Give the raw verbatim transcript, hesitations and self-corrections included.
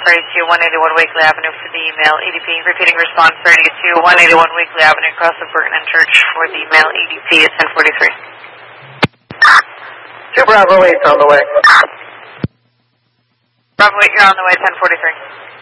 thirty-two, one eighty-one Wakely Avenue for the male E D P. Repeating response thirty-two, one eighty-one Wakely Avenue across the Burton and Church for the male E D P is ten forty-three. two Bravo eight on the way. Bravo eight, you're on the way, ten forty-three.